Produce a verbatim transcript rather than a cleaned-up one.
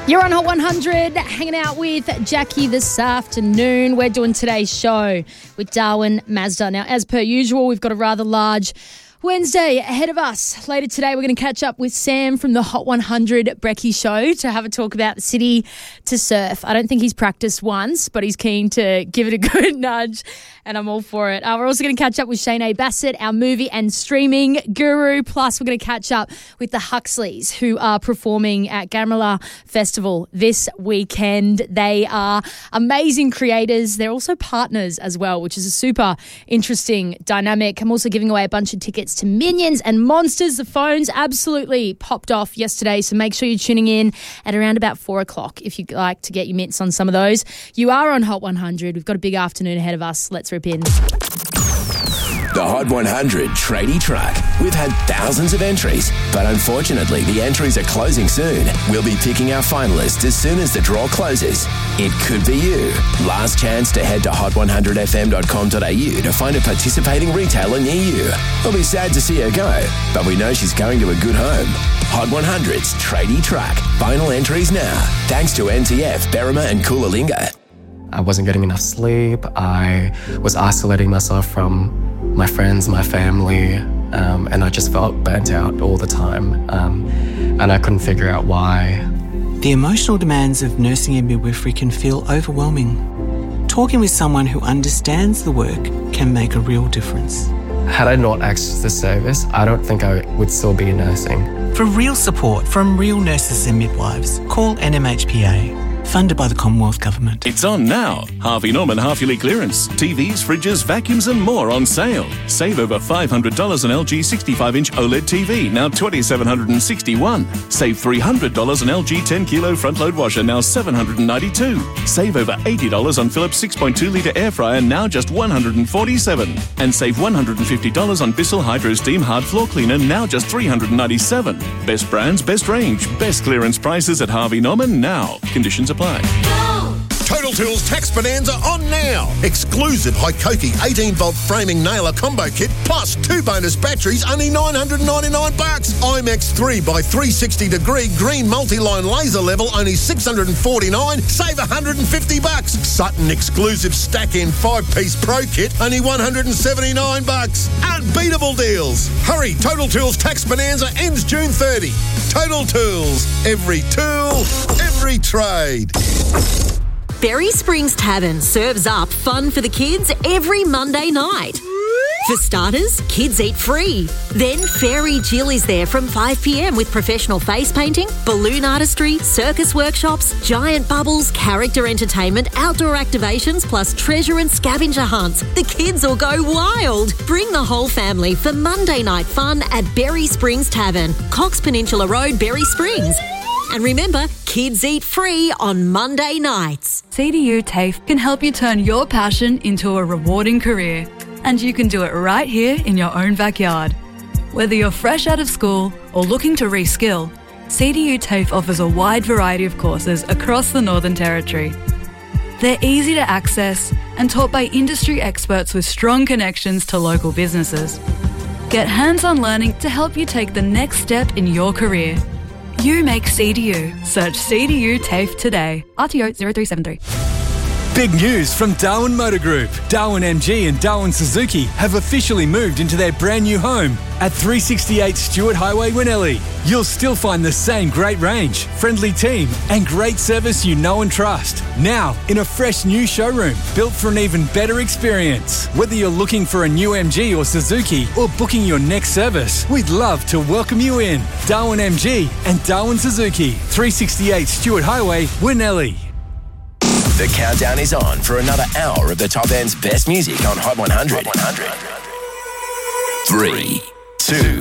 You're on Hot one hundred, hanging out with Jackie this afternoon. We're doing today's show with Darwin Mazda. Now, as per usual, we've got a rather large Wednesday ahead of us. Later today, we're going to catch up with Sam from the Hot one hundred Brekkie Show to have a talk about the city to surf. I don't think he's practiced once, but he's keen to give it a good nudge, and I'm all for it. Uh, we're also going to catch up with Shane A. Bassett, our movie and streaming guru. Plus, we're going to catch up with the Huxleys, who are performing at Gamala Festival this weekend. They are amazing creators. They're also partners as well, which is a super interesting dynamic. I'm also giving away a bunch of tickets to Minions and Monsters. The phones absolutely popped off yesterday, so make sure you're tuning in at around about four o'clock if you'd like to get your mitts on some of those. You are on Hot one hundred. We've got a big afternoon ahead of us. Let's rip in. The Hot one hundred Tradie Truck. We've had thousands of entries, but unfortunately the entries are closing soon. We'll be picking our finalists as soon as the draw closes. It could be you. Last chance to head to hot one hundred f m dot com dot a u to find a participating retailer near you. We'll be sad to see her go, but we know she's going to a good home. Hot one hundred's Tradie Truck. Final entries now. Thanks to N T F, Berrima and Coolangatta. I wasn't getting enough sleep. I was isolating myself from my friends, my family, um, and I just felt burnt out all the time. Um, and I couldn't figure out why. The emotional demands of nursing and midwifery can feel overwhelming. Talking with someone who understands the work can make a real difference. Had I not accessed this service, I don't think I would still be nursing. For real support from real nurses and midwives, call N M H P A. Funded by the Commonwealth Government. It's on now. Harvey Norman half-yearly clearance. T Vs, fridges, vacuums and more on sale. Save over five hundred dollars on L G sixty-five inch OLED T V, now two thousand seven hundred sixty-one dollars. Save three hundred dollars on L G ten kilo front-load washer, now seven hundred ninety-two dollars. Save over eighty dollars on Philips six point two litre air fryer, now just one hundred forty-seven dollars. And save one hundred fifty dollars on Bissell Hydro Steam Hard Floor Cleaner, now just three hundred ninety-seven dollars. Best brands, best range, best clearance prices at Harvey Norman now. Conditions apply. Total Tools Tax Bonanza on now. Exclusive Hikoki eighteen volt framing nailer combo kit plus two bonus batteries, only nine hundred ninety-nine bucks. IMAX three by three sixty degree green multi-line laser level, only six hundred forty-nine. Save one hundred fifty bucks. Sutton exclusive stack in five piece pro kit, only one hundred seventy-nine bucks. Unbeatable deals. Hurry, Total Tools Tax Bonanza ends June thirtieth. Total Tools. Every tool, every trade. Berry Springs Tavern serves up fun for the kids every Monday night. For starters, kids eat free. Then Fairy Jill is there from five p m with professional face painting, balloon artistry, circus workshops, giant bubbles, character entertainment, outdoor activations, plus treasure and scavenger hunts. The kids will go wild. Bring the whole family for Monday night fun at Berry Springs Tavern, Cox Peninsula Road, Berry Springs. And remember, kids eat free on Monday nights. C D U TAFE can help you turn your passion into a rewarding career. And you can do it right here in your own backyard. Whether you're fresh out of school or looking to reskill, C D U TAFE offers a wide variety of courses across the Northern Territory. They're easy to access and taught by industry experts with strong connections to local businesses. Get hands-on learning to help you take the next step in your career. You make C D U. Search C D U TAFE today. R T O zero three seven three. Big news from Darwin Motor Group. Darwin M G and Darwin Suzuki have officially moved into their brand new home at three sixty-eight Stewart Highway, Winnelly. You'll still find the same great range, friendly team and great service you know and trust. Now in a fresh new showroom built for an even better experience. Whether you're looking for a new M G or Suzuki or booking your next service, we'd love to welcome you in. Darwin M G and Darwin Suzuki, three sixty-eight Stewart Highway, Winnelly. The countdown is on for another hour of the top end's best music on Hot one hundred. Hot one hundred. Three, two,